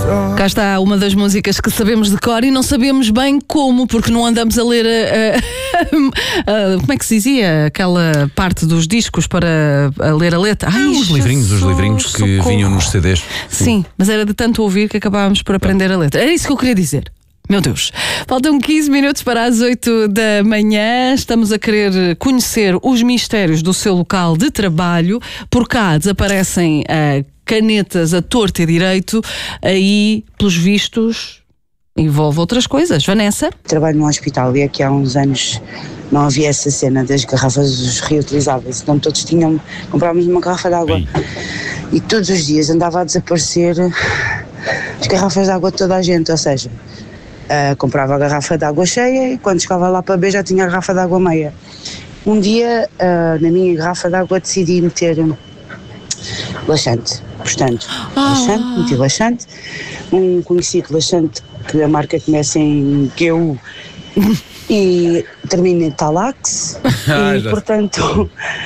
Cá está uma das músicas que sabemos de cor e não sabemos bem como, porque não andamos a ler como é que se dizia? Aquela parte dos discos para ler a letra. Ai, os livrinhos que vinham nos CDs. Sim, mas era de tanto ouvir que acabávamos por aprender a letra. Era isso que eu queria dizer. Meu Deus, faltam 15 minutos para as 8 da manhã. Estamos a querer conhecer os mistérios do seu local de trabalho. Por cá desaparecem canetas a torto e direito. Aí, pelos vistos, envolve outras coisas. Vanessa? Trabalho num hospital e aqui há uns anos não havia essa cena das garrafas reutilizáveis. Então todos comprávamos uma garrafa de água. E todos os dias andava a desaparecer as garrafas de água de toda a gente, ou seja... comprava a garrafa de água cheia e quando chegava lá para beber já tinha a garrafa de água meia. Um dia, na minha garrafa de água decidi meter laxante. Portanto, meti laxante. Um conhecido laxante que a marca começa em GU e termina em Talax. E, portanto,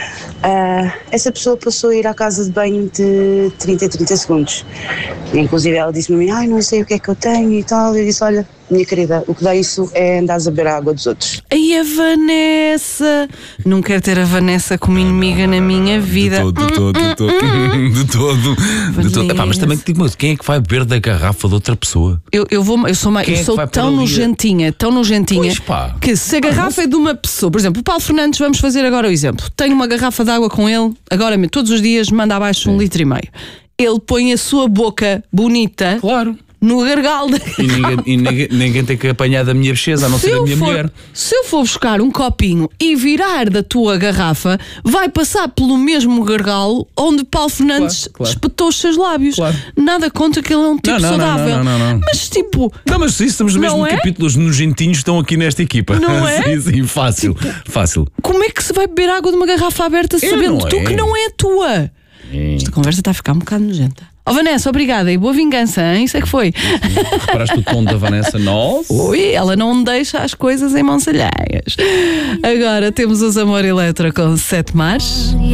essa pessoa passou a ir à casa de banho de 30 a 30 segundos. E, inclusive ela disse-me a mim, não sei o que é que eu tenho e tal. Eu disse, olha, minha querida, o que dá isso é andares a beber a água dos outros. E a Vanessa? Não quero ter a Vanessa como inimiga na minha vida. De todo. Epá, mas também te digo, quem é que vai beber da garrafa de outra pessoa? Eu sou tão nojentinha, Pois, que se a garrafa é de uma pessoa, por exemplo, o Paulo Fernandes, vamos fazer agora o exemplo. Tenho uma garrafa de água com ele, agora todos os dias manda abaixo 1,5 litro. Ele põe a sua boca bonita. Claro. No gargalo. E ninguém tem que apanhar da minha bicheza, a não ser a minha mulher. Se eu for buscar um copinho e virar da tua garrafa, vai passar pelo mesmo gargalo onde Paulo Fernandes espetou os seus lábios. Claro. Nada contra que ele é um tipo saudável. Não. Mas tipo... Não, mas sim, estamos no mesmo capítulo. Os nojentinhos estão aqui nesta equipa. Não é? Sim, fácil. Fácil. Como é que se vai beber água de uma garrafa aberta sabendo tu que não é tua? Esta conversa está a ficar um bocado nojenta. Vanessa, obrigada e boa vingança, hein? Isso é que foi. Reparaste o tom da Vanessa 9? Ui, ela não deixa as coisas em mãos alheias. Agora temos os Amor Eletro com 7 Mares.